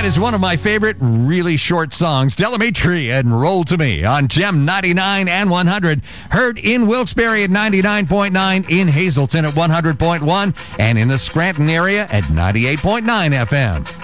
That is one of my favorite really short songs, Del Amitri and Roll to Me on Gem 99 and 100. Heard in Wilkes-Barre at 99.9, in Hazleton at 100.1, and in the Scranton area at 98.9 FM.